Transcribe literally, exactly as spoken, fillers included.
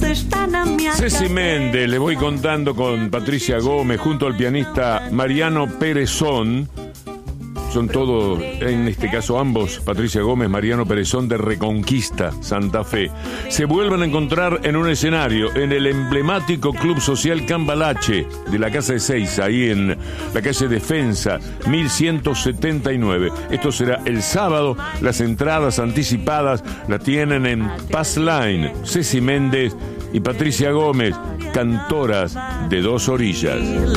Ceci Méndez, le voy contando con Patricia Gómez, junto al pianista Mariano Perezón. Son todos, en este caso ambos, Patricia Gómez, Mariano Perezón, de Reconquista, Santa Fe. Se vuelven a encontrar en un escenario en el emblemático Club Social Cambalache de la Casa de Seiza, ahí en la calle Defensa, mil ciento setenta y nueve. Esto será el sábado. Las entradas anticipadas las tienen en Pass Line. Ceci Méndez y Patricia Gómez, cantoras de Dos Orillas.